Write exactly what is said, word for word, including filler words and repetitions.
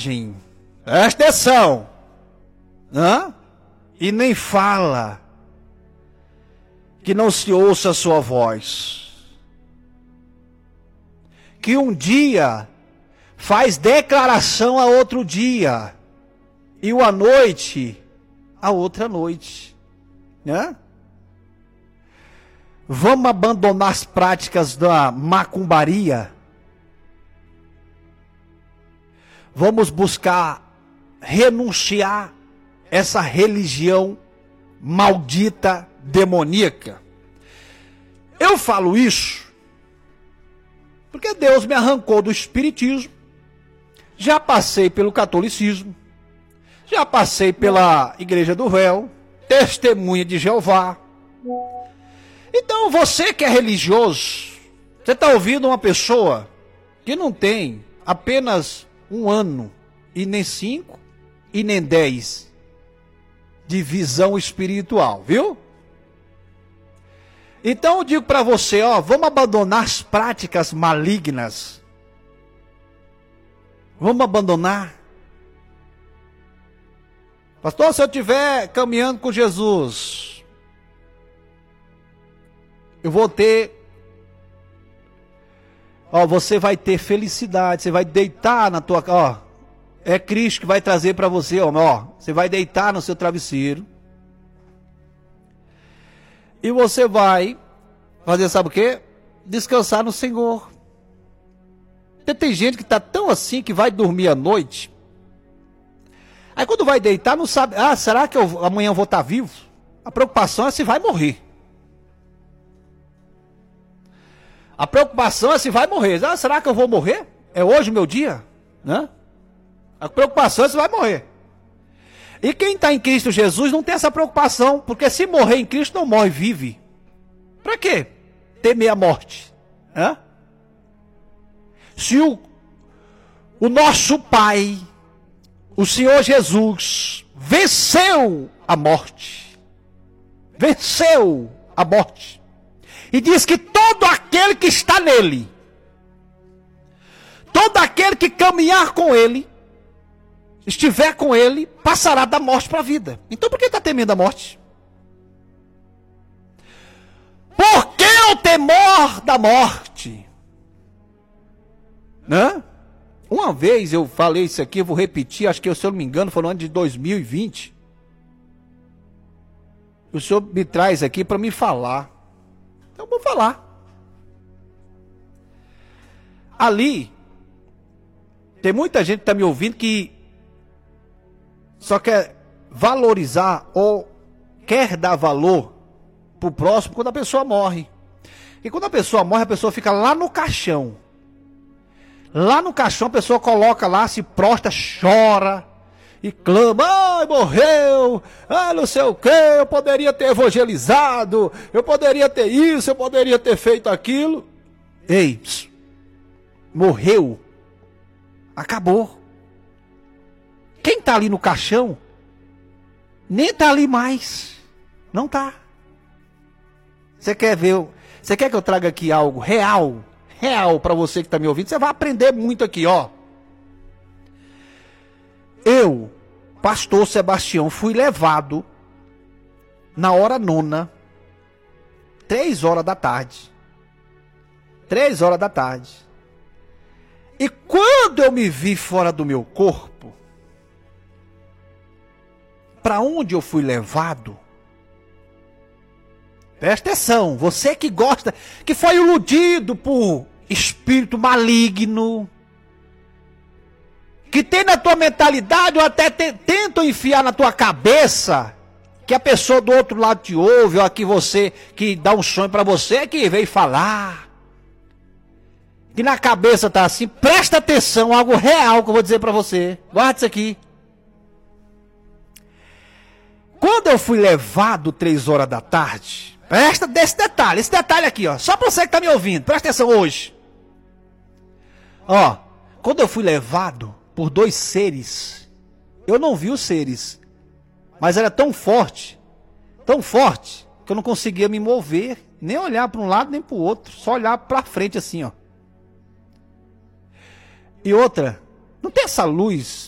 imagem, presta atenção, hã? E nem fala, que não se ouça a sua voz, que um dia faz declaração a outro dia, e uma noite a outra noite, né? Vamos abandonar as práticas da macumbaria? Vamos buscar renunciar essa religião maldita, demoníaca? Eu falo isso porque Deus me arrancou do espiritismo, já passei pelo catolicismo, já passei pela Igreja do Véu, Testemunha de Jeová. Então você que é religioso, você está ouvindo uma pessoa que não tem apenas um ano, e nem cinco, e nem dez, de visão espiritual, viu? Então eu digo para você, ó, vamos abandonar as práticas malignas. Vamos abandonar. Pastor, se eu estiver caminhando com Jesus, eu vou ter, ó, você vai ter felicidade, você vai deitar na tua, ó, é Cristo que vai trazer para você, ó, ó, você vai deitar no seu travesseiro, e você vai fazer, sabe o quê? Descansar no Senhor. Porque tem gente que está tão assim que vai dormir à noite, aí quando vai deitar não sabe, ah, será que eu, amanhã eu vou estar vivo? A preocupação é se vai morrer. A preocupação é se vai morrer. Ah, será que eu vou morrer? É hoje o meu dia? Né? A preocupação é se vai morrer. E quem está em Cristo Jesus não tem essa preocupação, porque se morrer em Cristo não morre, vive. Para quê? Temer a morte. Hã? Se o, o nosso Pai, o Senhor Jesus, venceu a morte, venceu a morte, e diz que todo aquele que está nele, todo aquele que caminhar com ele, estiver com ele, passará da morte para a vida. Então por que está temendo a morte? Por que o temor da morte? Né? Uma vez eu falei isso aqui, eu vou repetir, acho que se eu não me engano foi no ano de dois mil e vinte. O senhor me traz aqui para me falar. Então eu vou falar. Ali, tem muita gente que está me ouvindo que só quer valorizar ou quer dar valor para o próximo quando a pessoa morre. E quando a pessoa morre, a pessoa fica lá no caixão. Lá no caixão a pessoa coloca lá, se prostra, chora e clama, ai, morreu, ah, não sei o que, eu poderia ter evangelizado, eu poderia ter isso, eu poderia ter feito aquilo. Ei, pss, morreu, acabou. Quem está ali no caixão, nem está ali mais, não está. Você quer ver, você quer que eu traga aqui algo real, real para você que está me ouvindo? Você vai aprender muito aqui, ó. Eu, pastor Sebastião, fui levado na hora nona, três horas da tarde. Três horas da tarde. E quando eu me vi fora do meu corpo, para onde eu fui levado? Presta atenção, você que gosta, que foi iludido por espírito maligno, que tem na tua mentalidade ou até te, tentam enfiar na tua cabeça que a pessoa do outro lado te ouve, ou aqui você que dá um sonho para você que veio falar, que na cabeça tá assim. Presta atenção, algo real que eu vou dizer para você, guarda isso aqui. Quando eu fui levado três horas da tarde, presta desse detalhe, esse detalhe aqui, ó, só para você que tá me ouvindo, presta atenção hoje. Ó, quando eu fui levado por dois seres, eu não vi os seres, mas era tão forte, tão forte, que eu não conseguia me mover, nem olhar para um lado nem para o outro, só olhar para frente assim, ó. E outra, não tem essa luz